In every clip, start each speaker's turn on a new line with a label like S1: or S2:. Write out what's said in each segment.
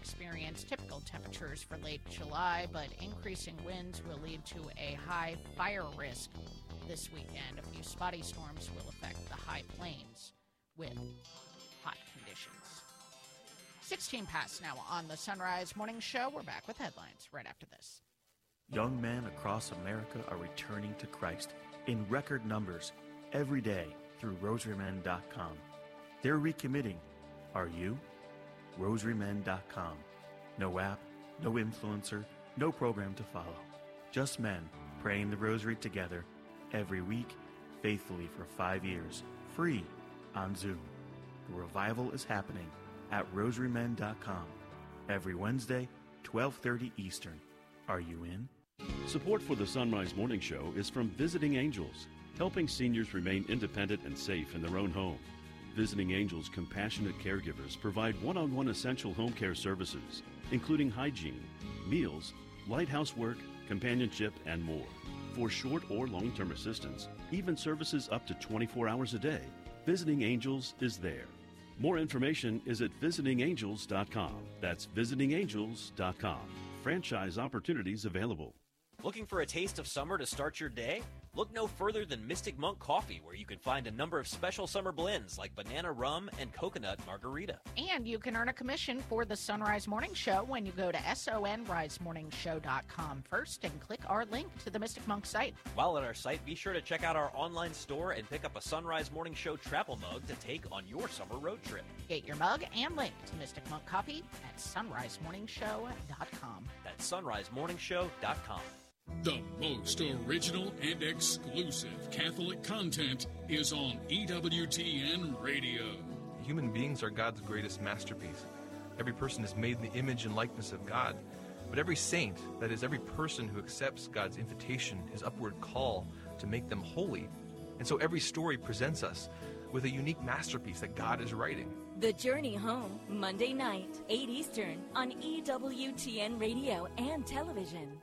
S1: experience typical temperatures for late July, but increasing winds will lead to a high fire risk this weekend. A few spotty storms will affect the high plains with hot conditions. 16 past now on the Sunrise Morning Show. We're back with headlines right after this.
S2: Young men across America are returning to Christ in record numbers every day through rosarymen.com. They're recommitting. Are you? rosarymen.com. No app, no influencer, no program to follow. Just men praying the rosary together every week, faithfully for 5 years, free on Zoom. The revival is happening at rosarymen.com every Wednesday, 12:30 Eastern. Are you in?
S3: Support for the Sunrise Morning Show is from Visiting Angels, helping seniors remain independent and safe in their own home. Visiting Angels compassionate caregivers provide one-on-one essential home care services, including hygiene, meals, light housework, companionship, and more. For short or long-term assistance, even services up to 24 hours a day, Visiting Angels is there. More information is at visitingangels.com. That's visitingangels.com. Franchise opportunities available.
S4: Looking for a taste of summer to start your day? Look no further than Mystic Monk Coffee, where you can find a number of special summer blends like banana rum and coconut margarita.
S1: And you can earn a commission for the Sunrise Morning Show when you go to sonrisemorningshow.com first and click our link to the Mystic Monk site.
S4: While at our site, be sure to check out our online store and pick up a Sunrise Morning Show travel mug to take on your summer road trip.
S1: Get your mug and link to Mystic Monk Coffee at sonrisemorningshow.com.
S4: That's sonrisemorningshow.com.
S5: The most original and exclusive Catholic content is on EWTN Radio.
S6: Human beings are God's greatest masterpiece. Every person is made in the image and likeness of God. But every saint, that is, every person who accepts God's invitation, his upward call to make them holy. And so every story presents us with a unique masterpiece that God is writing.
S7: The Journey Home, Monday night, 8 Eastern, on EWTN Radio and television.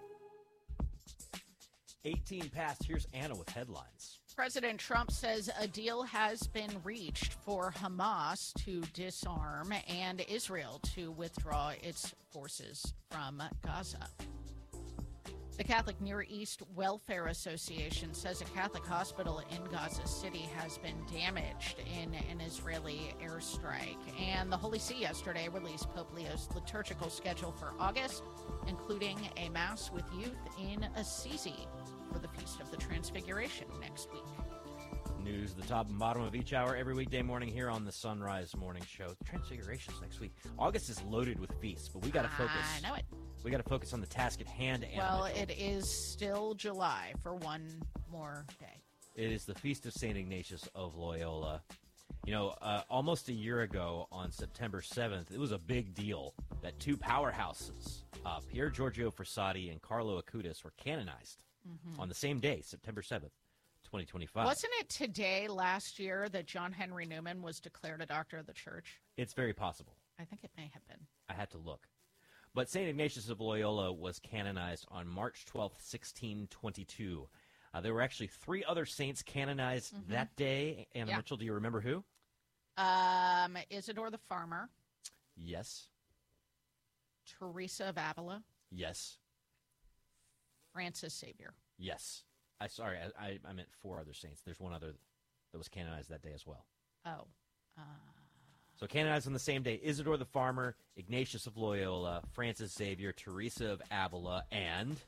S4: 18 past, here's Anna with headlines.
S1: President Trump says a deal has been reached for Hamas to disarm and Israel to withdraw its forces from Gaza. The Catholic Near East Welfare Association says a Catholic hospital in Gaza City has been damaged in an Israeli airstrike. And the Holy See yesterday released Pope Leo's liturgical schedule for August, including a Mass with youth in Assisi for the Feast of the Transfiguration next week.
S4: News, the top and bottom of each hour every weekday morning here on the Sunrise Morning Show. Transfiguration's next week. August is loaded with feasts, but we got to focus.
S1: I know it.
S4: We got to focus on the task at hand. Anna.
S1: Well, it is still July for one more day.
S4: It is the Feast of St. Ignatius of Loyola. You know, almost a year ago on September 7th, it was a big deal that two powerhouses, Pier Giorgio Frassati and Carlo Acutis, were canonized on the same day, September 7th, 2025.
S1: Wasn't it today last year that John Henry Newman was declared a doctor of the church?
S4: It's very possible.
S1: I think it may have been.
S4: I had to look. But St. Ignatius of Loyola was canonized on March 12th, 1622. There were actually three other saints canonized that day. Anna Mitchell, do you remember who?
S1: Isidore the Farmer.
S4: Yes.
S1: Teresa of Avila.
S4: Yes.
S1: Francis Xavier.
S4: Yes. I meant four other saints. There's one other that was canonized that day as well.
S1: Oh.
S4: So canonized on the same day, Isidore the Farmer, Ignatius of Loyola, Francis Xavier, Teresa of Avila, and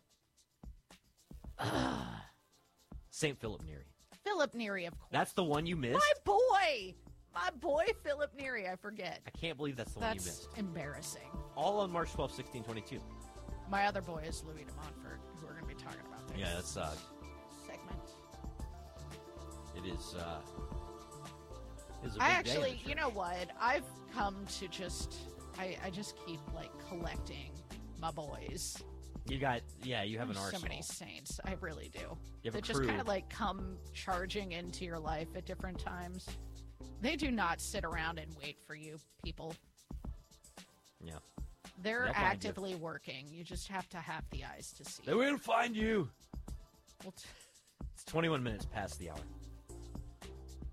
S4: St. Philip Neri.
S1: Philip Neri, of course.
S4: That's the one you missed?
S1: My boy, Philip Neri, I forget.
S4: I can't believe that's the one you missed.
S1: That's embarrassing.
S4: All on March 12th, 1622.
S1: My other boy is Louis de Montfort, who we're going to be talking about next.
S4: Yeah, that's
S1: segment.
S4: It is a big
S1: I actually,
S4: day
S1: you know what? I've come to I just keep, like, collecting my boys.
S4: You have an arsenal.
S1: So many saints. I really do.
S4: You have
S1: that
S4: a
S1: just
S4: crew.
S1: kind of, like, come charging into your life at different times. They do not sit around and wait for you, people.
S4: Yeah.
S1: They're
S4: They'll find
S1: actively working. You just have to have the eyes to see.
S4: They will find you.
S1: Well,
S4: It's 21 minutes past the hour.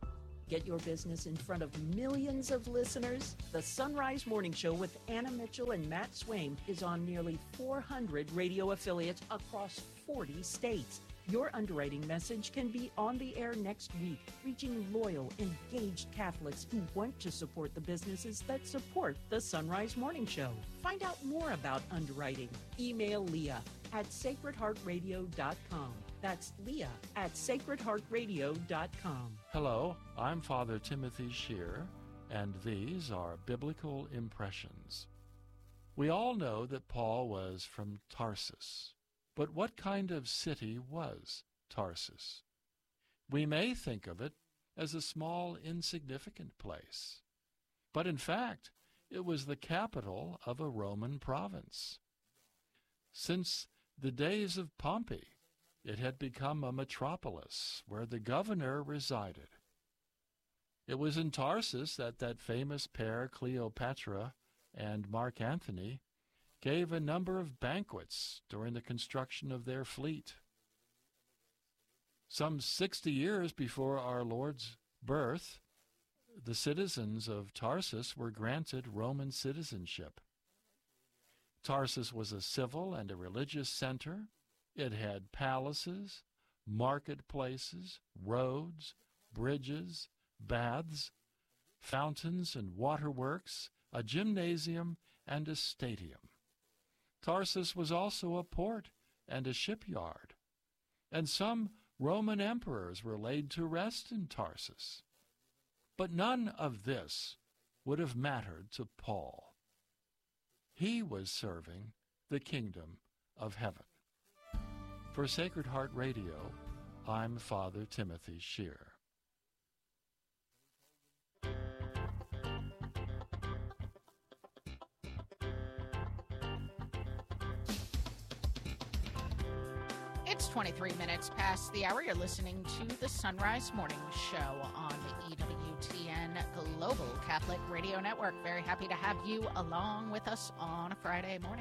S8: Get your business in front of millions of listeners. The Sunrise Morning Show with Anna Mitchell and Matt Swaim is on nearly 400 radio affiliates across 40 states. Your underwriting message can be on the air next week, reaching loyal, engaged Catholics who want to support the businesses that support the Sunrise Morning Show. Find out more about underwriting. Email Leah at sacredheartradio.com. That's Leah at sacredheartradio.com.
S9: Hello, I'm Father Timothy Shear, and these are Biblical Impressions. We all know that Paul was from Tarsus. But what kind of city was Tarsus? We may think of it as a small, insignificant place. But in fact, it was the capital of a Roman province. Since the days of Pompey, it had become a metropolis where the governor resided. It was in Tarsus that famous pair, Cleopatra and Mark Antony, gave a number of banquets during the construction of their fleet. Some 60 years before our Lord's birth, the citizens of Tarsus were granted Roman citizenship. Tarsus was a civil and a religious center. It had palaces, marketplaces, roads, bridges, baths, fountains and waterworks, a gymnasium, and a stadium. Tarsus was also a port and a shipyard, and some Roman emperors were laid to rest in Tarsus. But none of this would have mattered to Paul. He was serving the kingdom of heaven. For Sacred Heart Radio, I'm Father Timothy Shear.
S1: It's 23 minutes past the hour. You're listening to the Sunrise Morning Show on the EWTN Global Catholic Radio Network. Very happy to have you along with us on a Friday morning.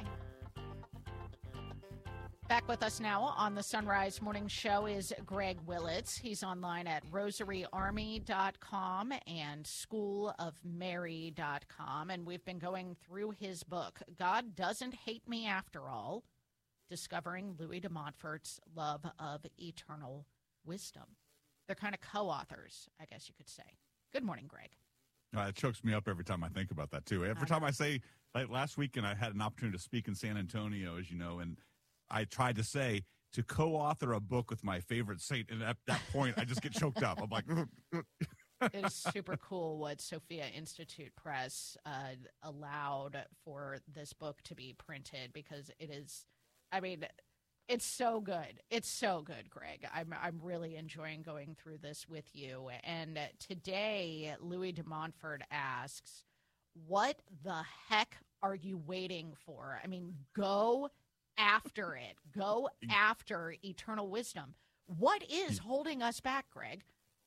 S1: Back with us now on the Sunrise Morning Show is Greg Willits. He's online at rosaryarmy.com and schoolofmary.com. And we've been going through his book, God Doesn't Hate Me After All, Discovering Louis de Montfort's Love of Eternal Wisdom. They're kind of co-authors, I guess you could say. Good morning, Greg.
S10: It chokes me up every time I think about that, too. Every time I say, like last weekend, I had an opportunity to speak in San Antonio, as you know, and I tried to say to co-author a book with my favorite saint, and at that point, I just get choked up. I'm like,
S1: It is super cool what Sophia Institute Press allowed for this book to be printed, because it is, I mean, it's so good. It's so good, Greg. I'm really enjoying going through this with you. And today, Louis de Montfort asks, what the heck are you waiting for? I mean, go after it. Go after eternal wisdom. What is holding us back, Greg?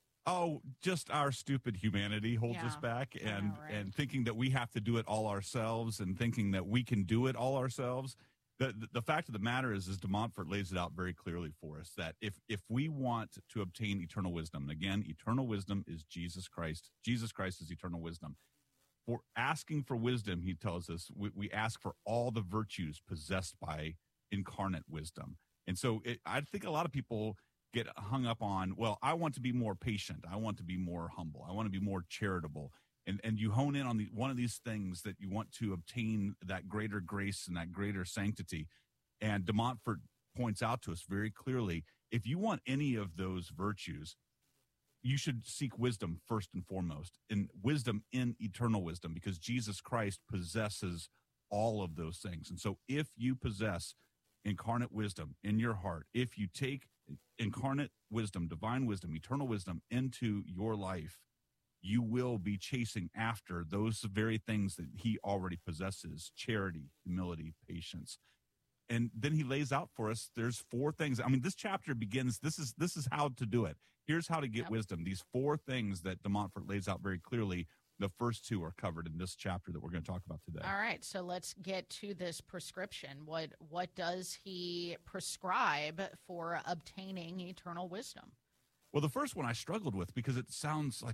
S10: oh, just our stupid humanity holds us back, and and thinking that we have to do it all ourselves, and thinking that we can do it all ourselves. The fact of the matter is de Montfort lays it out very clearly for us that if we want to obtain eternal wisdom, and again, eternal wisdom is Jesus Christ. Jesus Christ is eternal wisdom. For asking for wisdom, he tells us, we ask for all the virtues possessed by incarnate wisdom. And so I think a lot of people get hung up on, well, I want to be more patient. I want to be more humble. I want to be more charitable. And you hone in on one of these things that you want to obtain that greater grace and that greater sanctity. And de Montfort points out to us very clearly, if you want any of those virtues, you should seek wisdom first and foremost, and wisdom in eternal wisdom, because Jesus Christ possesses all of those things. And so if you possess incarnate wisdom in your heart, if you take incarnate wisdom, divine wisdom, eternal wisdom into your life, you will be chasing after those very things that he already possesses: charity, humility, patience. And then he lays out for us, there's 4 things. I mean, this chapter begins, this is how to do it. Here's how to get wisdom. These 4 things that de Montfort lays out very clearly. The first 2 are covered in this chapter that we're going to talk about today.
S1: All right, so let's get to this prescription. What does he prescribe for obtaining eternal wisdom?
S10: Well, the first one I struggled with because it sounds like,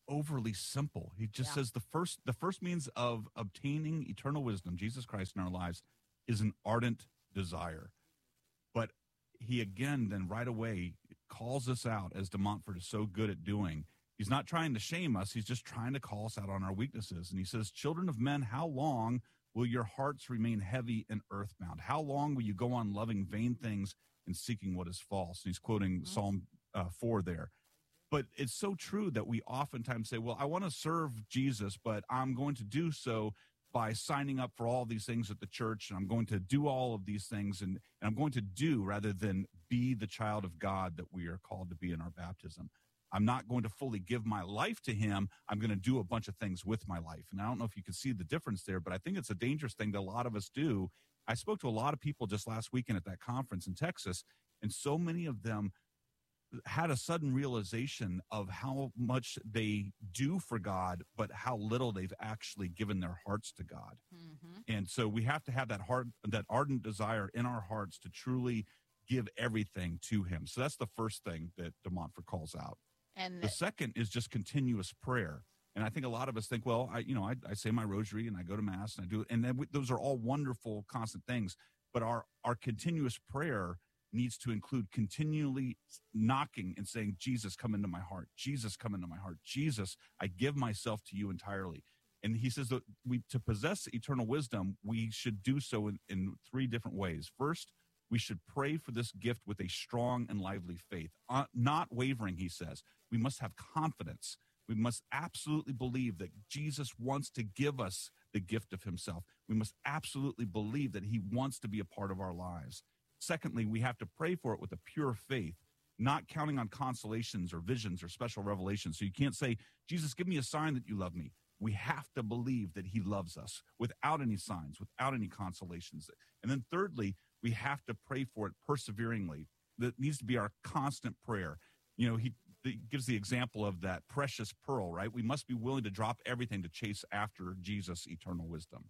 S10: overly simple. He just says the first means of obtaining eternal wisdom, Jesus Christ in our lives, is an ardent desire. But he again then right away calls us out, as De Montfort is so good at doing. He's not trying to shame us. He's just trying to call us out on our weaknesses. And he says, children of men, how long will your hearts remain heavy and earthbound? How long will you go on loving vain things and seeking what is false? And he's quoting Psalm 4 there. But it's so true that we oftentimes say, well, I want to serve Jesus, but I'm going to do so by signing up for all these things at the church, and I'm going to do all of these things, and I'm going to do rather than be the child of God that we are called to be in our baptism. I'm not going to fully give my life to him. I'm going to do a bunch of things with my life. And I don't know if you can see the difference there, but I think it's a dangerous thing that a lot of us do. I spoke to a lot of people just last weekend at that conference in Texas, and so many of them had a sudden realization of how much they do for God, but how little they've actually given their hearts to God. Mm-hmm. And so we have to have that ardent desire in our hearts to truly give everything to him. So that's the first thing that De Montfort calls out. And the second is just continuous prayer. And I think a lot of us think, well, I say my rosary and I go to mass and I do it. And then those are all wonderful, constant things. But our continuous prayer needs to include continually knocking and saying, Jesus, come into my heart. Jesus, come into my heart. Jesus, I give myself to you entirely. And he says that to possess eternal wisdom, we should do so in three different ways. First, we should pray for this gift with a strong and lively faith, not wavering, he says. We must have confidence. We must absolutely believe that Jesus wants to give us the gift of himself. We must absolutely believe that he wants to be a part of our lives. Secondly, we have to pray for it with a pure faith, not counting on consolations or visions or special revelations. So you can't say, Jesus, give me a sign that you love me. We have to believe that he loves us without any signs, without any consolations. And then thirdly, we have to pray for it perseveringly. That needs to be our constant prayer. You know, he gives the example of that precious pearl, right? We must be willing to drop everything to chase after Jesus' eternal wisdom.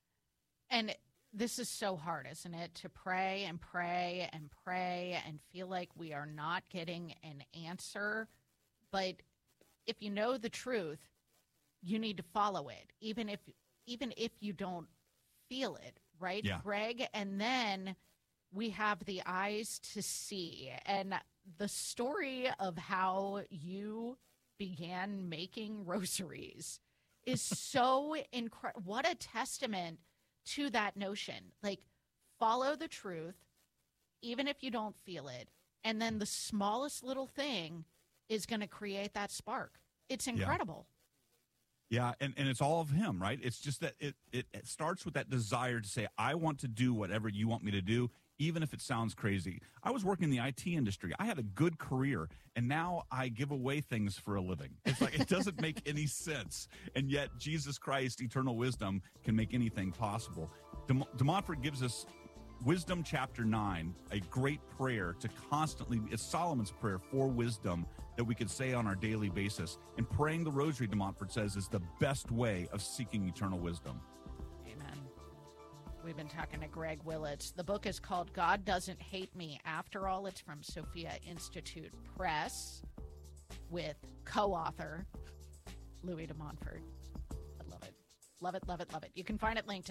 S1: And this is so hard, isn't it? To pray and pray and pray and feel like we are not getting an answer. But if you know the truth, you need to follow it, even if you don't feel it, right, yeah. Greg? And then we have the eyes to see. And the story of how you began making rosaries is so incredible. What a testament to that notion. Like, follow the truth, even if you don't feel it. And then the smallest little thing is going to create that spark. It's incredible.
S10: Yeah, and it's all of him, right? It's just that it starts with that desire to say, I want to do whatever you want me to do, even if it sounds crazy. I was working in the IT industry. I had a good career, and now I give away things for a living. It's like, it doesn't make any sense. And yet Jesus Christ, eternal wisdom, can make anything possible. De Montfort gives us Wisdom chapter 9, a great prayer to constantly, it's Solomon's prayer for wisdom that we could say on our daily basis. And praying the rosary, De Montfort says, is the best way of seeking eternal wisdom.
S1: Amen. We've been talking to Greg Willits. The book is called God Doesn't Hate Me After All. It's from Sophia Institute Press with co-author Louis De Montfort. I love it. Love it, love it, love it. You can find it linked at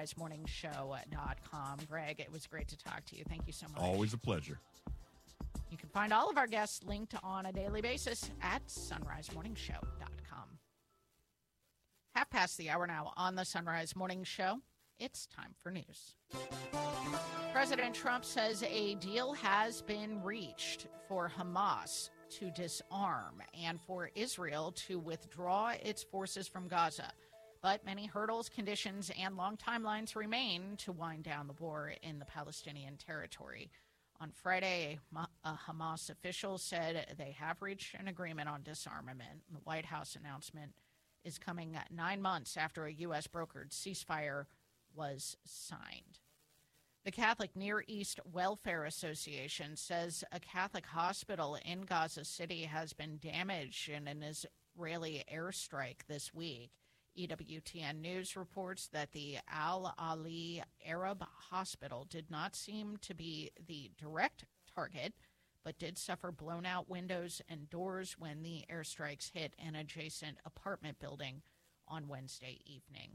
S1: sunrisemorningshow.com. Greg, it was great to talk to you. Thank you so much.
S10: Always a pleasure.
S1: You can find all of our guests linked on a daily basis at sunrisemorningshow.com. Half past the hour now on the Sunrise Morning Show. It's time for news. President Trump says a deal has been reached for Hamas to disarm and for Israel to withdraw its forces from Gaza. But many hurdles, conditions, and long timelines remain to wind down the war in the Palestinian territory. On Friday, a Hamas official said they have reached an agreement on disarmament. The White House announcement is coming 9 months after a U.S. brokered ceasefire was signed. The Catholic Near East Welfare Association says a Catholic hospital in Gaza City has been damaged in an Israeli airstrike this week. EWTN News reports that the Al-Ali Arab Hospital did not seem to be the direct target, but did suffer blown-out windows and doors when the airstrikes hit an adjacent apartment building on Wednesday evening.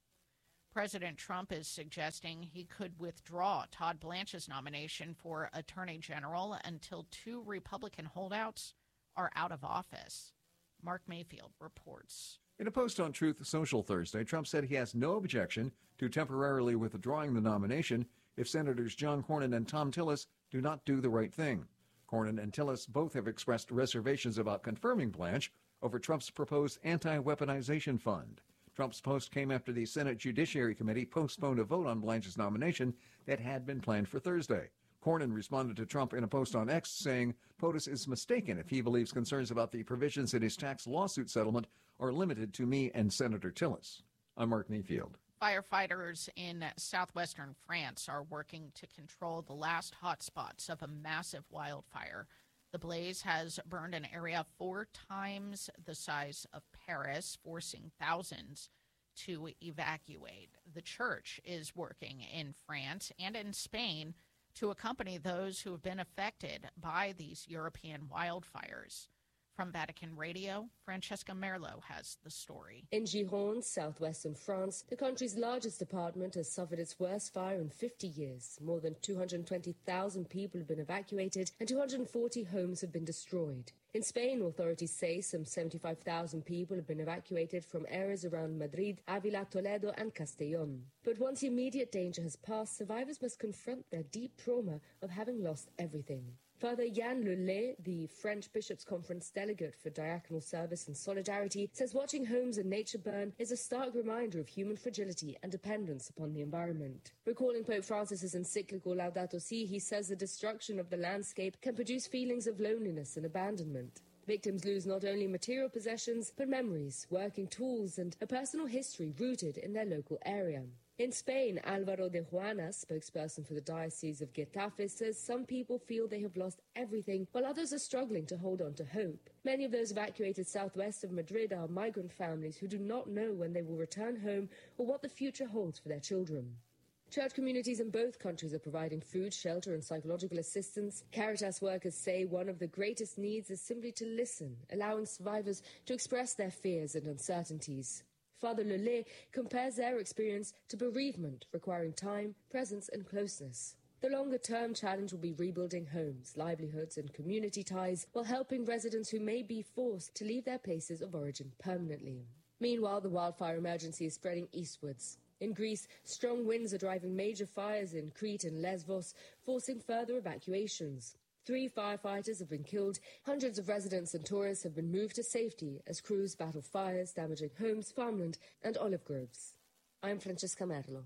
S1: President Trump is suggesting he could withdraw Todd Blanche's nomination for Attorney General until 2 Republican holdouts are out of office. Mark Mayfield reports.
S11: In a post on Truth Social Thursday, Trump said he has no objection to temporarily withdrawing the nomination if Senators John Cornyn and Thom Tillis do not do the right thing. Cornyn and Tillis both have expressed reservations about confirming Blanche over Trump's proposed anti-weaponization fund. Trump's post came after the Senate Judiciary Committee postponed a vote on Blanche's nomination that had been planned for Thursday. Cornyn responded to Trump in a post on X saying POTUS is mistaken if he believes concerns about the provisions in his tax lawsuit settlement are limited to me and Senator Tillis. I'm Mark Mayfield.
S1: Firefighters in southwestern France are working to control the last hotspots of a massive wildfire. The blaze has burned an area 4 times the size of Paris, forcing thousands to evacuate. The church is working in France and in Spain to accompany those who have been affected by these European wildfires. From Vatican Radio, Francesca Merlo has the story.
S12: In Gironde, southwestern France, the country's largest department has suffered its worst fire in 50 years. More than 220,000 people have been evacuated and 240 homes have been destroyed. In Spain, authorities say some 75,000 people have been evacuated from areas around Madrid, Avila, Toledo and Castellón. But once the immediate danger has passed, survivors must confront their deep trauma of having lost everything. Father Yann Lelay, the French Bishops' Conference delegate for diaconal service and solidarity, says watching homes and nature burn is a stark reminder of human fragility and dependence upon the environment. Recalling Pope Francis's encyclical Laudato Si', he says the destruction of the landscape can produce feelings of loneliness and abandonment. Victims lose not only material possessions, but memories, working tools, and a personal history rooted in their local area. In Spain, Álvaro de Juana, spokesperson for the Diocese of Getafe, says some people feel they have lost everything, while others are struggling to hold on to hope. Many of those evacuated southwest of Madrid are migrant families who do not know when they will return home or what the future holds for their children. Church communities in both countries are providing food, shelter and psychological assistance. Caritas workers say one of the greatest needs is simply to listen, allowing survivors to express their fears and uncertainties. Father Lelay compares their experience to bereavement, requiring time, presence and closeness. The longer-term challenge will be rebuilding homes, livelihoods and community ties, while helping residents who may be forced to leave their places of origin permanently. Meanwhile, the wildfire emergency is spreading eastwards. In Greece, strong winds are driving major fires in Crete and Lesbos, forcing further evacuations. 3 firefighters have been killed. Hundreds of residents and tourists have been moved to safety as crews battle fires damaging homes, farmland and olive groves. I'm Francesca Merlo.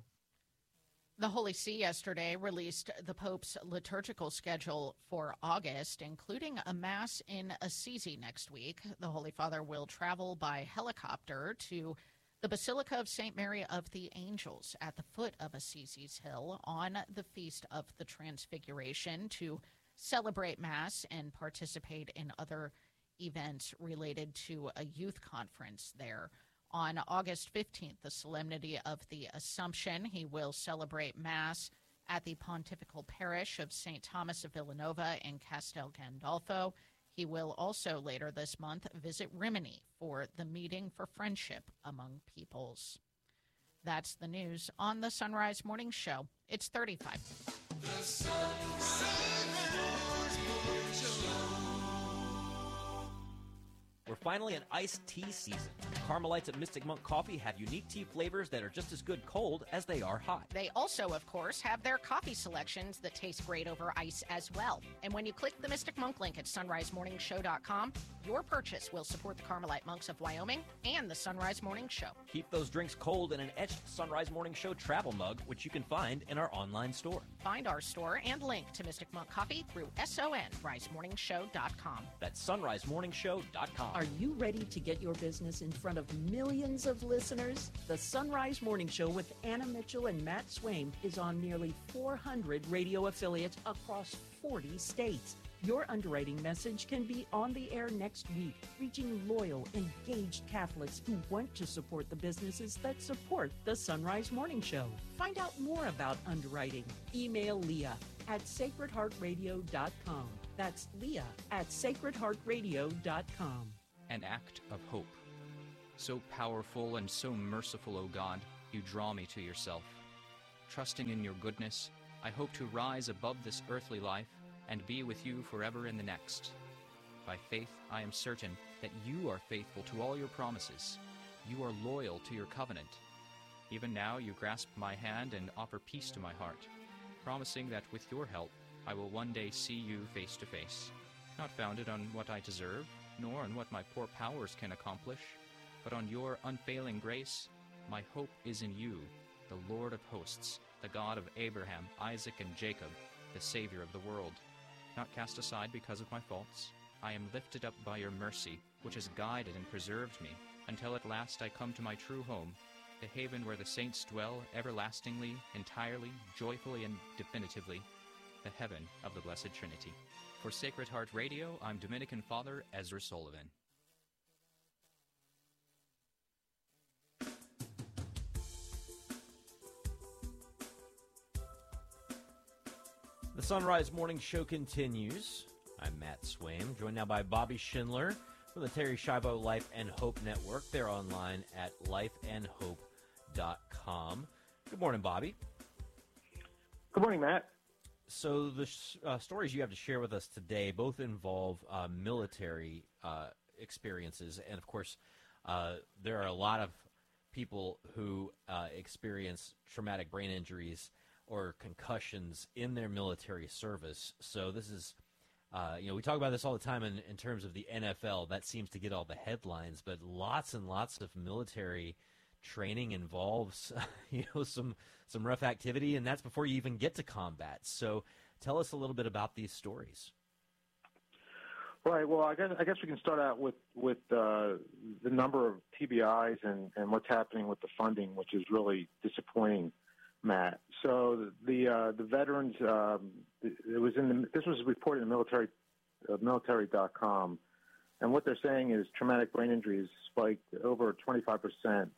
S1: The Holy See yesterday released the Pope's liturgical schedule for August, including a Mass in Assisi next week. The Holy Father will travel by helicopter to the Basilica of St. Mary of the Angels at the foot of Assisi's Hill on the Feast of the Transfiguration to celebrate Mass and participate in other events related to a youth conference there. On August 15th, the Solemnity of the Assumption, he will celebrate Mass at the Pontifical Parish of St. Thomas of Villanova in Castel Gandolfo. He will also later this month visit Rimini for the Meeting for Friendship Among Peoples. That's the news on the Sunrise Morning Show. It's 35. The Sunrise Morning Show.
S4: We're finally in iced tea season. Carmelites at Mystic Monk Coffee have unique tea flavors that are just as good cold as they are hot.
S13: They also, of course, have their coffee selections that taste great over ice as well. And when you click the Mystic Monk link at sunrisemorningshow.com, your purchase will support the Carmelite Monks of Wyoming and the Sunrise Morning Show.
S4: Keep those drinks cold in an etched Sunrise Morning Show travel mug, which you can find in our online store.
S13: Find our store and link to Mystic Monk Coffee through sunrisemorningshow.com.
S4: That's sunrisemorningshow.com.
S8: Are you ready to get your business in front of millions of listeners? The Sunrise Morning Show with Anna Mitchell and Matt Swaim is on nearly 400 radio affiliates across 40 states. Your underwriting message can be on the air next week, reaching loyal, engaged Catholics who want to support the businesses that support the Sunrise Morning Show. Find out more about underwriting. Email Leah at sacredheartradio.com. That's Leah at sacredheartradio.com.
S14: An act of hope. So powerful and so merciful, O God, you draw me to yourself. Trusting in your goodness, I hope to rise above this earthly life and be with you forever in the next. By faith, I am certain that you are faithful to all your promises. You are loyal to your covenant. Even now you grasp my hand and offer peace to my heart, promising that with your help I will one day see you face to face, not founded on what I deserve, nor on what my poor powers can accomplish, but on your unfailing grace. My hope is in you, the Lord of hosts, the God of Abraham, Isaac, and Jacob, the Savior of the world. Not cast aside because of my faults, I am lifted up by your mercy, which has guided and preserved me, until at last I come to my true home, the haven where the saints dwell everlastingly, entirely, joyfully, and definitively, the heaven of the Blessed Trinity. For Sacred Heart Radio, I'm Dominican Father Ezra Sullivan.
S4: The Sunrise Morning Show continues. I'm Matt Swaim, joined now by Bobby Schindler from the Terry Schiavo Life and Hope Network. They're online at lifeandhope.com. Good morning, Bobby.
S15: Good morning, Matt.
S4: So the stories you have to share with us today both involve military experiences, and of course there are a lot of people who experience traumatic brain injuries or concussions in their military service. So this is, we talk about this all the time in terms of the NFL. That seems to get all the headlines, but lots and lots of military training involves, some rough activity, and that's before you even get to combat. So tell us a little bit about these stories.
S15: Right. Well, I guess we can start out with the number of TBIs and what's happening with the funding, which is really disappointing, Matt. So the veterans, this was reported in military.com, and what they're saying is traumatic brain injuries spiked over 25%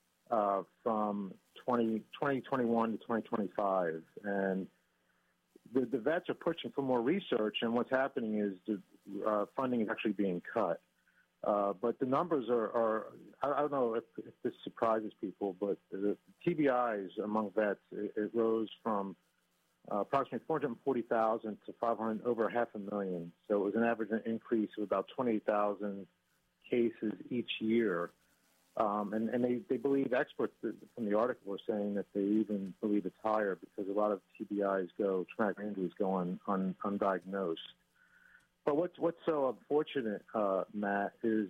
S15: from 2021 to 2025, and the vets are pushing for more research. And what's happening is the funding is actually being cut. But the numbers are I don't know if this surprises people, but the TBIs among vets, it rose from approximately 440,000 to over 500,000. So it was an average increase of about 28,000 cases each year. And they believe, experts from the article are saying that they even believe it's higher because a lot of TBIs traumatic injuries go undiagnosed. But what's so unfortunate, Matt, is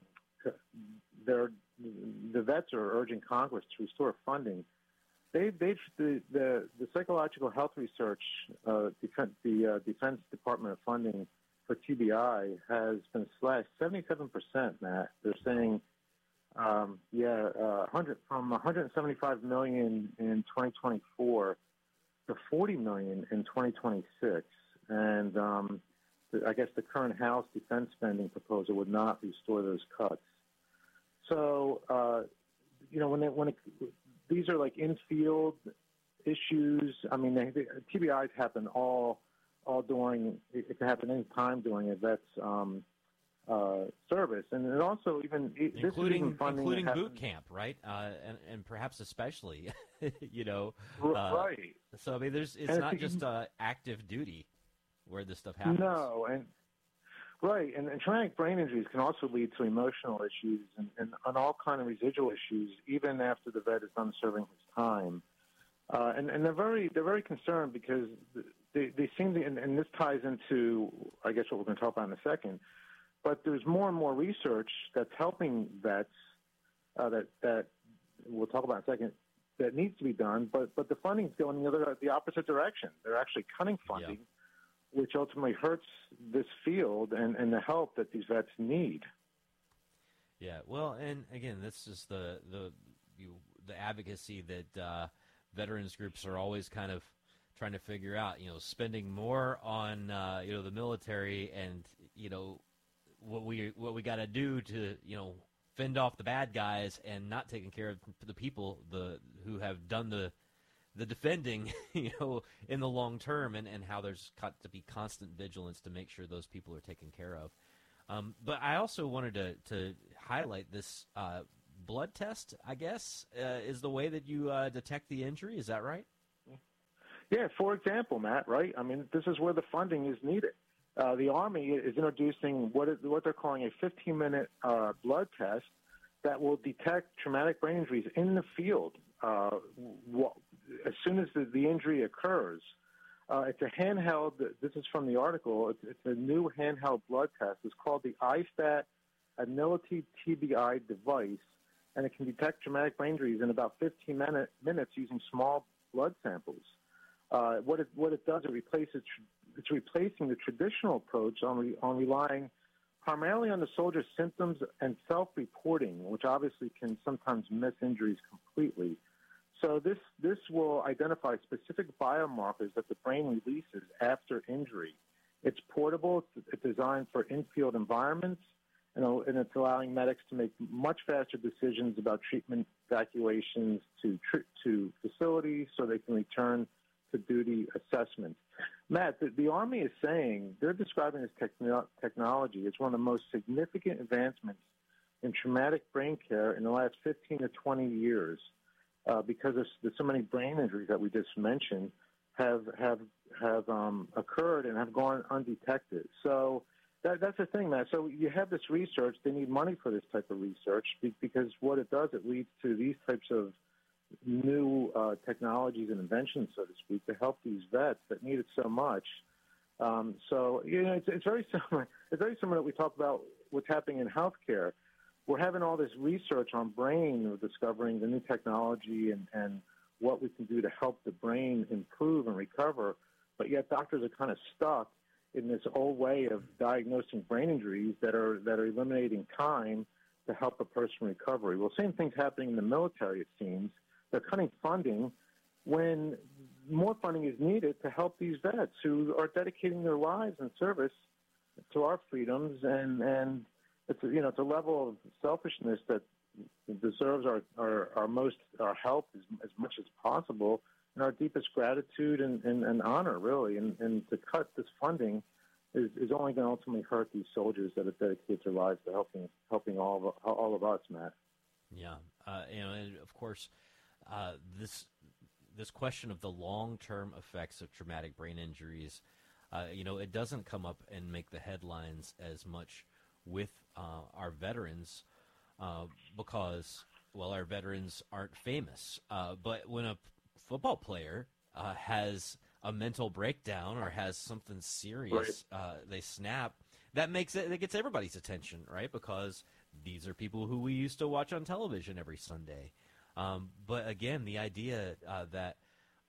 S15: the vets are urging Congress to restore funding. The psychological health research, the Defense Department of funding for TBI has been slashed 77%, Matt. They're saying, from 175 million in 2024 to 40 million in 2026, and I guess the current House defense spending proposal would not restore those cuts. So, these are like in-field issues. I mean, TBIs happen all during. It can happen any time during a vet's service, and it also including
S4: boot camp, right? And perhaps especially,
S15: right.
S4: So I mean, it's not just active duty where this stuff happens.
S15: No, and traumatic brain injuries can also lead to emotional issues and all kind of residual issues even after the vet is done serving his time. And they're very concerned because they seem to, and this ties into, I guess, what we're going to talk about in a second. But there's more and more research that's helping vets that we'll talk about in a second that needs to be done. But the funding's going the opposite direction. They're actually cutting funding. Yeah. Which ultimately hurts this field and the help that these vets need.
S4: Yeah, well, and again, this is the advocacy that veterans groups are always kind of trying to figure out. Spending more on the military and what we got to do to fend off the bad guys and not taking care of the people who have done the the defending, in the long term, and how there's got to be constant vigilance to make sure those people are taken care of. But I also wanted to highlight this blood test, I guess, is the way that you detect the injury. Is that right?
S15: Yeah, for example, Matt, right? I mean, this is where the funding is needed. The Army is introducing what they're calling a 15-minute blood test that will detect traumatic brain injuries in the field as soon as the injury occurs. It's a handheld, this is from the article, it's a new handheld blood test. It's called the iStat Annuity TBI device, and it can detect traumatic brain injuries in about 15 minutes using small blood samples. What it does, it's replacing the traditional approach on relying primarily on the soldier's symptoms and self-reporting, which obviously can sometimes miss injuries completely. So this will identify specific biomarkers that the brain releases after injury. It's portable. It's designed for in-field environments, and it's allowing medics to make much faster decisions about treatment evacuations to facilities so they can return to duty assessment. Matt, the Army is saying, they're describing this technology as one of the most significant advancements in traumatic brain care in the last 15 to 20 years because of so many brain injuries that we just mentioned have occurred and have gone undetected. So that's the thing, Matt. So you have this research. They need money for this type of research because what it does, it leads to these types of new technologies and inventions, so to speak, to help these vets that need it so much. It's very similar. It's very similar that we talk about what's happening in healthcare. We're having all this research on brain, we're discovering the new technology and what we can do to help the brain improve and recover, but yet doctors are kind of stuck in this old way of diagnosing brain injuries that are eliminating time to help a person recover. Well, same thing's happening in the military, it seems. They're cutting funding when more funding is needed to help these vets who are dedicating their lives in service to our freedoms, and it's a level of selfishness that deserves our help as much as possible, and our deepest gratitude and honor, really. And to cut this funding is only going to ultimately hurt these soldiers that have dedicated their lives to helping all of us, Matt.
S4: Yeah, and of course, this question of the long-term effects of traumatic brain injuries, it doesn't come up and make the headlines as much with our veterans because, well, our veterans aren't famous. But when a football player has a mental breakdown or has something serious, they snap, that gets everybody's attention, right? Because these are people who we used to watch on television every Sunday. But again, the idea that,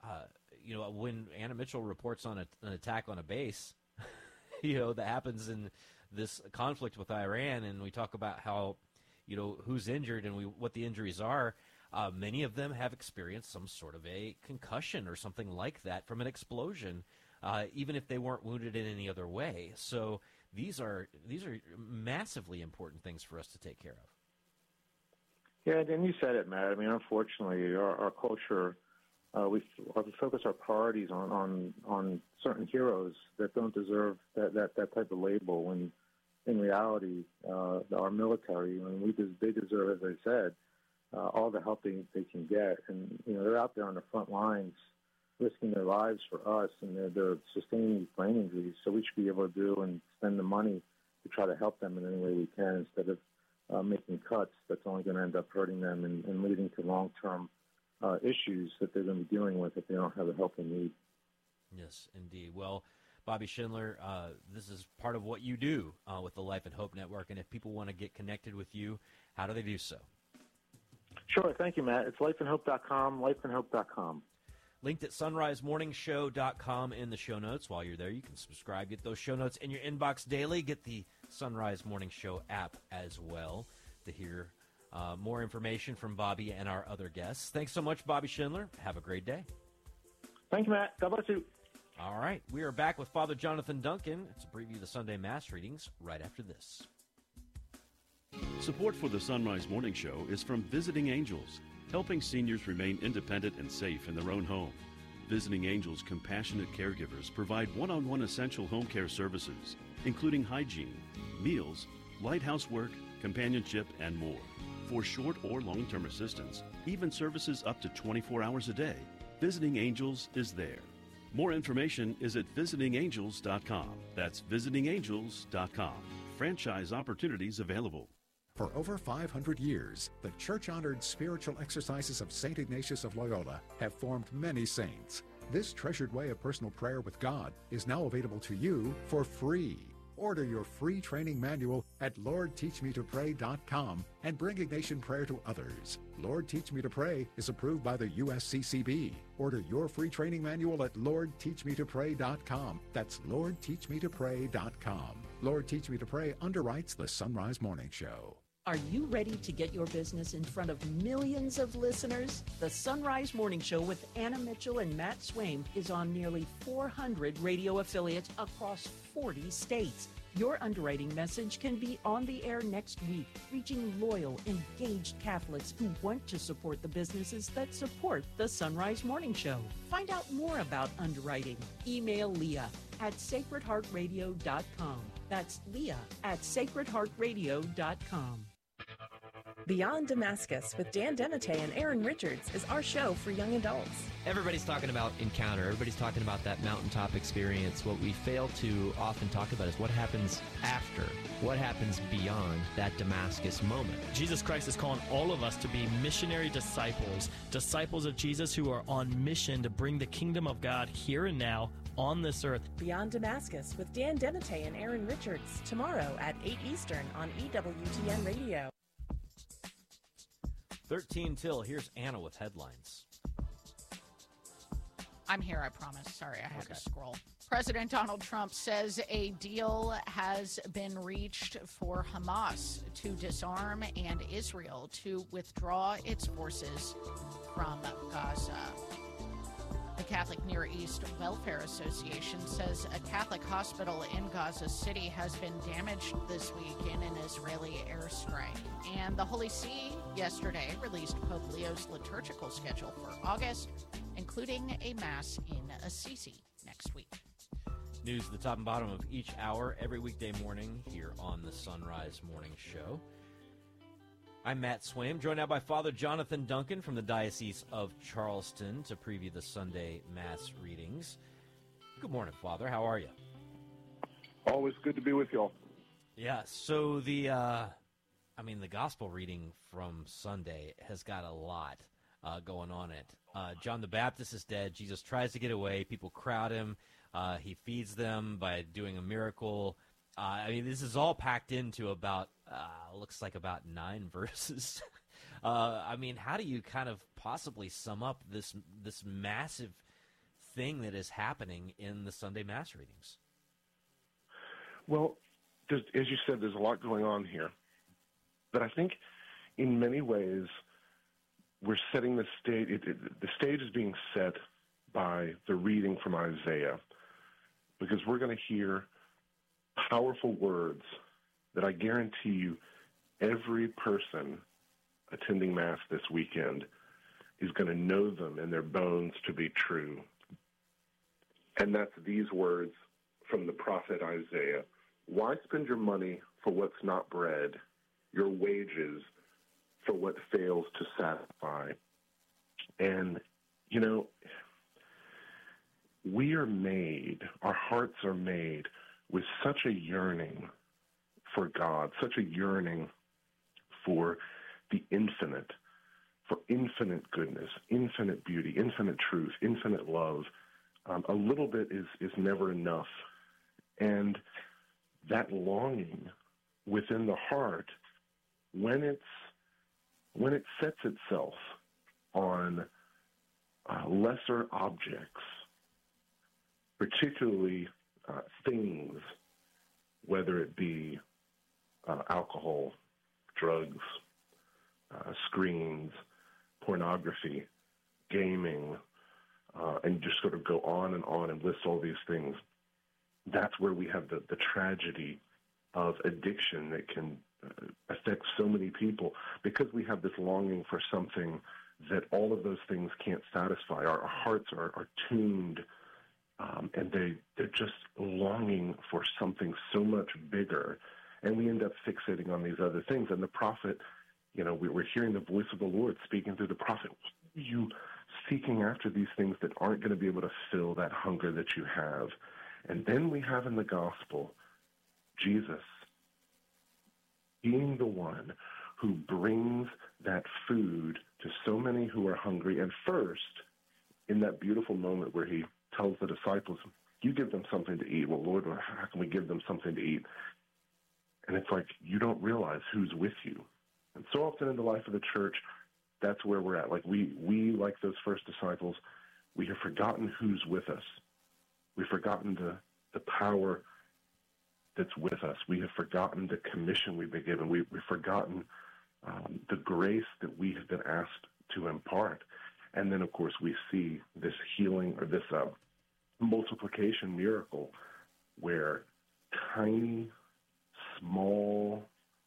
S4: when Anna Mitchell reports on an attack on a base, that happens in this conflict with Iran, and we talk about how, who's injured and what the injuries are, many of them have experienced some sort of a concussion or something like that from an explosion, even if they weren't wounded in any other way. So these are massively important things for us to take care of.
S15: Yeah, and you said it, Matt. I mean, unfortunately, our culture, we focus our priorities on certain heroes that don't deserve that type of label. When in reality, our military, they deserve, as I said, all the help they can get, and they're out there on the front lines, risking their lives for us, and they're sustaining these brain injuries. So we should be able to do and spend the money to try to help them in any way we can, instead of making cuts that's only going to end up hurting them and leading to long-term issues that they're going to be dealing with if they don't have the help they need.
S4: Yes, indeed. Well, Bobby Schindler, this is part of what you do with the Life and Hope Network, and if people want to get connected with you, how do they do so?
S15: Sure. Thank you, Matt. It's lifeandhope.com, lifeandhope.com.
S4: Linked at sunrisemorningshow.com in the show notes. While you're there, you can subscribe, get those show notes in your inbox daily, get the Sunrise Morning Show app as well to hear more information from Bobby and our other guests. Thanks so much, Bobby Schindler. Have a great day.
S15: Thank you, Matt. God bless you.
S4: All right. We are back with Father Jonathan Duncan to preview the Sunday Mass readings right after this.
S3: Support for the Sunrise Morning Show is from Visiting Angels, helping seniors remain independent and safe in their own home. Visiting Angels compassionate caregivers provide one-on-one essential home care services, including hygiene, meals, light housework, companionship, and more. For short or long-term assistance, even services up to 24 hours a day, Visiting Angels is there. More information is at visitingangels.com. That's visitingangels.com. Franchise opportunities available.
S16: For over 500 years, the church-honored spiritual exercises of St. Ignatius of Loyola have formed many saints. This treasured way of personal prayer with God is now available to you for free. Order your free training manual at LordTeachMeToPray.com and bring Ignatian prayer to others. Lord Teach Me to Pray is approved by the USCCB. Order your free training manual at LordTeachMeToPray.com. That's LordTeachMeToPray.com. Lord Teach Me to Pray underwrites the Sunrise Morning Show.
S8: Are you ready to get your business in front of millions of listeners? The Sunrise Morning Show with Anna Mitchell and Matt Swaim is on nearly 400 radio affiliates across 40 states. Your underwriting message can be on the air next week, reaching loyal, engaged Catholics who want to support the businesses that support the Sunrise Morning Show. Find out more about underwriting. Email Leah at sacredheartradio.com. That's Leah at sacredheartradio.com.
S17: Beyond Damascus with Dan Denate and Aaron Richards is our show for young adults.
S18: Everybody's talking about encounter. Everybody's talking about that mountaintop experience. What we fail to often talk about is what happens after. What happens beyond that Damascus moment.
S19: Jesus Christ is calling all of us to be missionary disciples, disciples of Jesus who are on mission to bring the kingdom of God here and now on this earth.
S17: Beyond Damascus with Dan Denate and Aaron Richards, tomorrow at 8 Eastern on EWTN Radio.
S4: 13 till. Here's Anna with headlines.
S1: I'm here, I promise. Sorry, I had to scroll. President Donald Trump says a deal has been reached for Hamas to disarm and Israel to withdraw its forces from Gaza. The Catholic Near East Welfare Association says a Catholic hospital in Gaza City has been damaged this week in an Israeli airstrike. And the Holy See yesterday released Pope Leo's liturgical schedule for August, including a Mass in Assisi next week.
S4: News at the top and bottom of each hour every weekday morning here on the Sunrise Morning Show. I'm Matt Swaim, joined now by Father Jonathan Duncan from the Diocese of Charleston to preview the Sunday Mass readings. Good morning, Father. How are you?
S20: Always good to be with y'all.
S4: Yeah, so the gospel reading from Sunday has got a lot going on it. John the Baptist is dead. Jesus tries to get away. People crowd him. He feeds them by doing a miracle. This is all packed into about, looks like about 9 verses. How do you kind of possibly sum up this massive thing that is happening in the Sunday Mass readings?
S20: Well, as you said, there's a lot going on here. But I think in many ways we're setting the stage. The stage is being set by the reading from Isaiah, because we're going to hear powerful words that I guarantee you every person attending Mass this weekend is going to know them in their bones to be true. And that's these words from the prophet Isaiah. Why spend your money for what's not bread, your wages for what fails to satisfy? And, we are made, our hearts are made with such a yearning for God, such a yearning for the infinite, for infinite goodness, infinite beauty, infinite truth, infinite love. A little bit is never enough. And that longing within the heart, when it sets itself on lesser objects, particularly things, whether it be alcohol, drugs, screens, pornography, gaming, and just sort of go on and list all these things. That's where we have the tragedy of addiction that can affect so many people, because we have this longing for something that all of those things can't satisfy. Our hearts are tuned, and they're just longing for something so much bigger, and we end up fixating on these other things. And the prophet, we're hearing the voice of the Lord speaking through the prophet. Why are you seeking after these things that aren't going to be able to fill that hunger that you have? And then we have in the gospel Jesus being the one who brings that food to so many who are hungry. And first, in that beautiful moment where he tells the disciples, you give them something to eat. Well, Lord, how can we give them something to eat? And it's like you don't realize who's with you. And so often in the life of the church, that's where we're at. Like we like those first disciples, we have forgotten who's with us. We've forgotten the power that's with us. We have forgotten the commission we've been given. We've forgotten the grace that we have been asked to impart. And then, of course, we see this healing or this multiplication miracle where tiny, small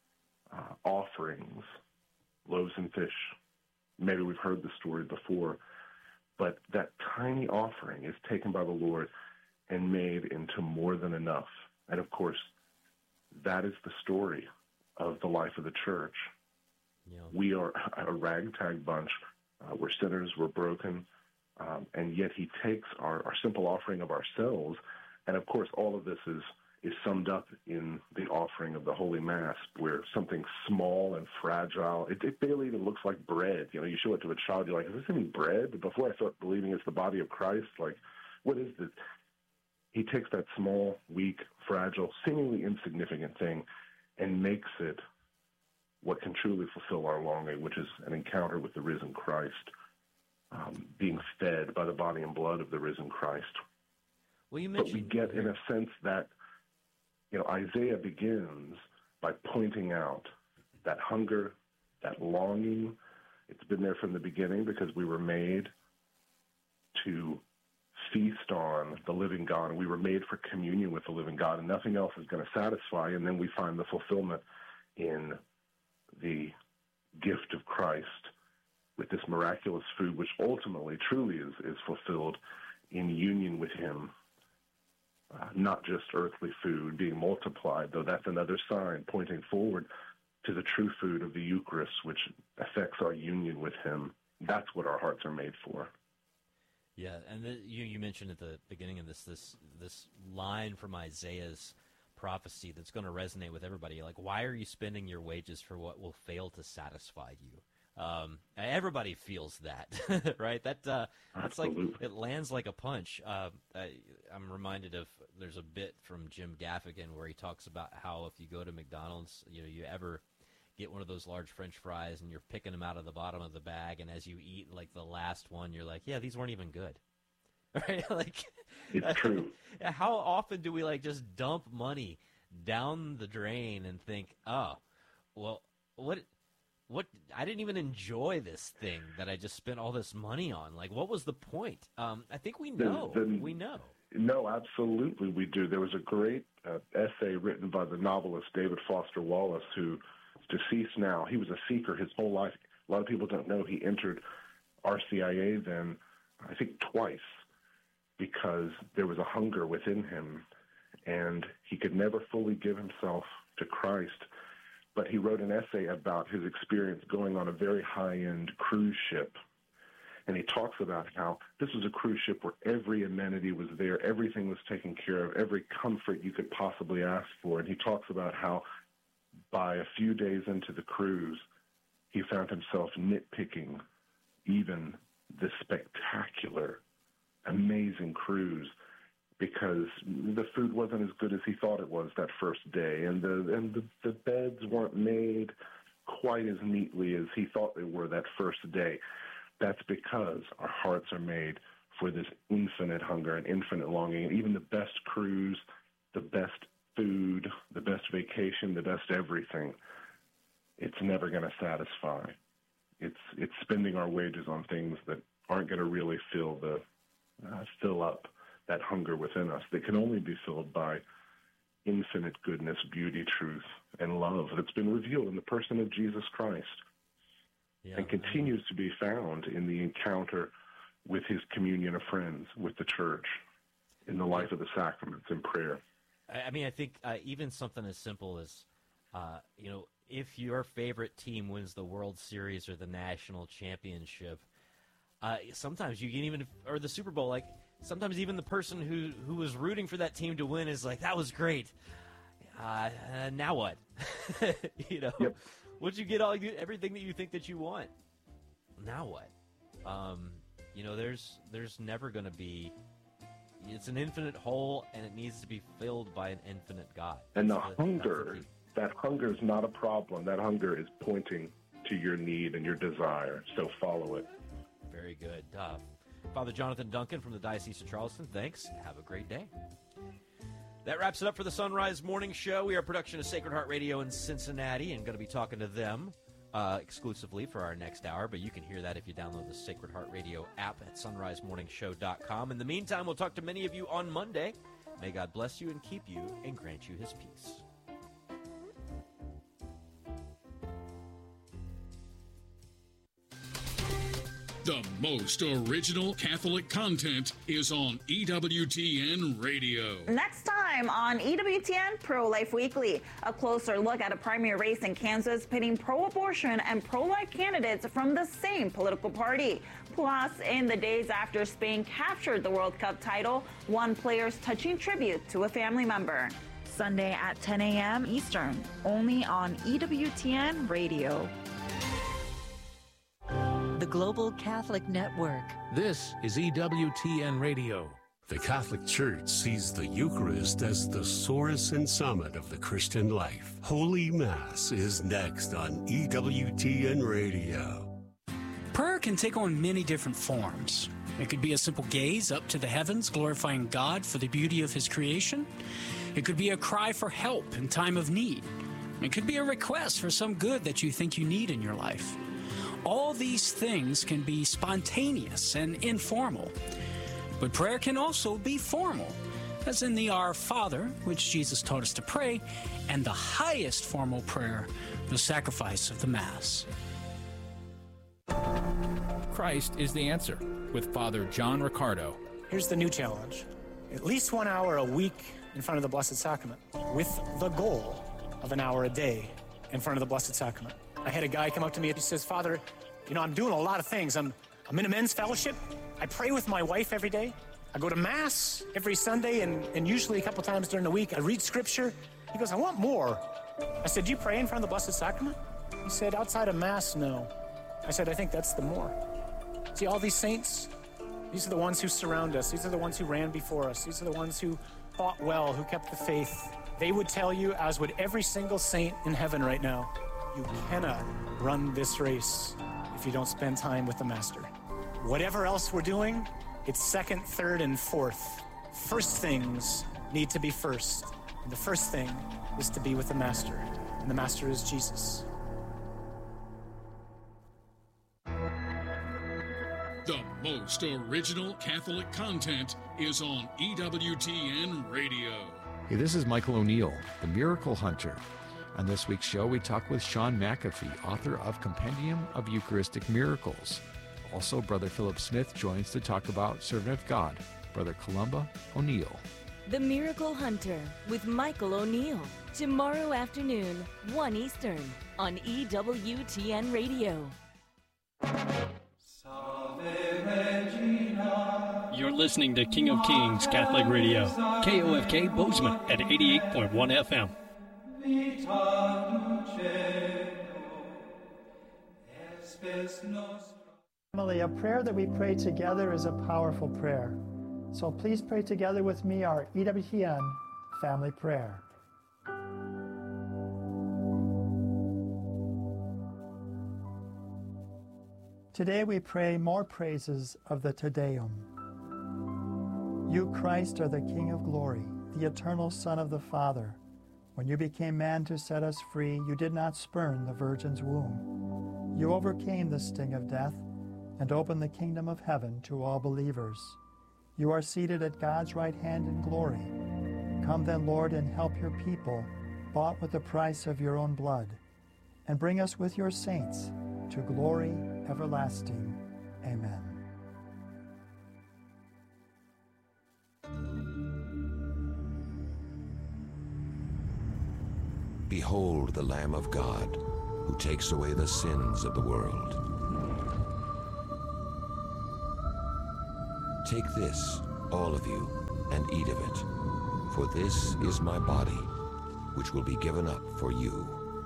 S20: offerings, loaves and fish, maybe we've heard the story before, but that tiny offering is taken by the Lord and made into more than enough. And, of course, that is the story of the life of the church. Yeah. We are a ragtag bunch. We're sinners, we're broken, and yet he takes our simple offering of ourselves, and, of course, all of this is summed up in the offering of the Holy Mass, where something small and fragile, it barely even looks like bread. You show it to a child, you're like, is this even bread? But before I start believing it's the body of Christ, like, what is this? He takes that small, weak, fragile, seemingly insignificant thing and makes it what can truly fulfill our longing, which is an encounter with the risen Christ, being fed by the body and blood of the risen Christ.
S4: Well, you mentioned,
S20: but we get, in a sense, that Isaiah begins by pointing out that hunger, that longing. It's been there from the beginning because we were made to feast on the living God, and we were made for communion with the living God, and nothing else is going to satisfy. And then we find the fulfillment in the gift of Christ with this miraculous food, which ultimately truly is fulfilled in union with him, not just earthly food being multiplied, though that's another sign pointing forward to the true food of the Eucharist, which affects our union with him. That's what our hearts are made for.
S4: Yeah, and you mentioned at the beginning of this line from Isaiah's prophecy that's going to resonate with everybody. Like, why are you spending your wages for what will fail to satisfy you? Everybody feels that, right? That's like, it lands like a punch. I'm reminded of, there's a bit from Jim Gaffigan where he talks about how if you go to McDonald's, you ever get one of those large French fries and you're picking them out of the bottom of the bag, and as you eat like the last one, you're like, yeah, these weren't even good. Right? Like,
S20: it's true.
S4: How often do we just dump money down the drain and think, oh, well, what I didn't even enjoy this thing that I just spent all this money on. Like, what was the point? I think we know. We know.
S20: No, absolutely we do. There was a great essay written by the novelist David Foster Wallace, who is deceased now. He was a seeker his whole life. A lot of people don't know he entered RCIA then, I think twice, because there was a hunger within him, and he could never fully give himself to Christ. But he wrote an essay about his experience going on a very high-end cruise ship. And he talks about how this was a cruise ship where every amenity was there, everything was taken care of, every comfort you could possibly ask for. And he talks about how by a few days into the cruise, he found himself nitpicking even this spectacular, amazing cruise, because the food wasn't as good as he thought it was that first day, and the beds weren't made quite as neatly as he thought they were that first day. That's because our hearts are made for this infinite hunger and infinite longing. And even the best cruise, the best food, the best vacation, the best everything, it's never going to satisfy. It's spending our wages on things that aren't going to really fill up that hunger within us, that can only be filled by infinite goodness, beauty, truth, and love that's been revealed in the person of Jesus Christ. and continues to be found in the encounter with his communion of friends, with the church, in the life of the sacraments and prayer.
S4: I mean, I think even something as simple as, if your favorite team wins the World Series or the national championship, sometimes you can even, or the Super Bowl, like sometimes even the person who was rooting for that team to win is like, that was great. Now what?
S20: Yep.
S4: Once you get everything that you think that you want, now what? There's never going to be. It's an infinite hole, and it needs to be filled by an infinite God.
S20: And that hunger is not a problem. That hunger is pointing to your need and your desire. So follow it.
S4: Very good. Father Jonathan Duncan from the Diocese of Charleston, thanks. Have a great day. That wraps it up for the Sunrise Morning Show. We are a production of Sacred Heart Radio in Cincinnati and going to be talking to them exclusively for our next hour, but you can hear that if you download the Sacred Heart Radio app at sunrisemorningshow.com. In the meantime, we'll talk to many of you on Monday. May God bless you and keep you and grant you his peace.
S5: The most original Catholic content is on EWTN Radio.
S21: Next time on EWTN Pro-Life Weekly, a closer look at a primary race in Kansas pitting pro-abortion and pro-life candidates from the same political party. Plus, in the days after Spain captured the World Cup title, one player's touching tribute to a family member. Sunday at 10 a.m. Eastern, only on EWTN Radio.
S22: The Global Catholic Network.
S23: This is EWTN Radio.
S24: The Catholic Church sees the Eucharist as the source and summit of the Christian life. Holy Mass is next on EWTN Radio.
S25: Prayer can take on many different forms. It could be a simple gaze up to the heavens, glorifying God for the beauty of his creation. It could be a cry for help in time of need. It could be a request for some good that you think you need in your life. All these things can be spontaneous and informal. But prayer can also be formal, as in the Our Father, which Jesus taught us to pray, and the highest formal prayer, the sacrifice of the Mass.
S23: Christ is the answer, with Father John Riccardo.
S26: Here's the new challenge. At least 1 hour a week in front of the Blessed Sacrament, with the goal of an hour a day in front of the Blessed Sacrament. I had a guy come up to me and he says, Father, I'm doing a lot of things. I'm in a men's fellowship. I pray with my wife every day. I go to Mass every Sunday and usually a couple times during the week. I read Scripture. He goes, I want more. I said, do you pray in front of the Blessed Sacrament? He said, outside of Mass, no. I said, I think that's the more. See, all these saints, these are the ones who surround us. These are the ones who ran before us. These are the ones who fought well, who kept the faith. They would tell you, as would every single saint in heaven right now, you cannot run this race if you don't spend time with the Master. Whatever else we're doing, it's second, third, and fourth. First things need to be first. And the first thing is to be with the Master. And the Master is Jesus.
S5: The most original Catholic content is on EWTN Radio.
S16: Hey, this is Michael O'Neill, the Miracle Hunter. On this week's show, we talk with Sean McAfee, author of Compendium of Eucharistic Miracles. Also, Brother Philip Smith joins to talk about Servant of God, Brother Columba O'Neill.
S7: The Miracle Hunter with Michael O'Neill. Tomorrow afternoon, 1 Eastern, on EWTN Radio.
S19: You're listening to King of Kings Catholic Radio, KOFK Bozeman at 88.1 FM.
S27: Family, a prayer that we pray together is a powerful prayer. So please pray together with me our EWTN family prayer. Today we pray more praises of the Te Deum. You, Christ, are the King of glory, the eternal Son of the Father. When you became man to set us free, you did not spurn the Virgin's womb. You overcame the sting of death and opened the kingdom of heaven to all believers. You are seated at God's right hand in glory. Come then, Lord, and help your people, bought with the price of your own blood, and bring us with your saints to glory everlasting. Amen.
S2: Behold the Lamb of God, who takes away the sins of the world. Take this, all of you, and eat of it, for this is my body, which will be given up for you.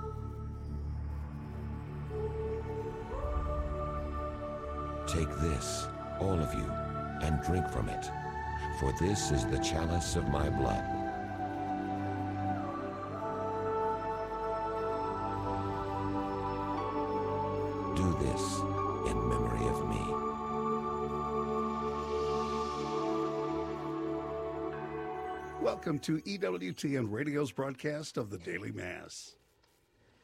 S2: Take this, all of you, and drink from it, for this is the chalice of my blood. Do this in memory of me.
S6: Welcome to EWTN Radio's broadcast of the Daily Mass.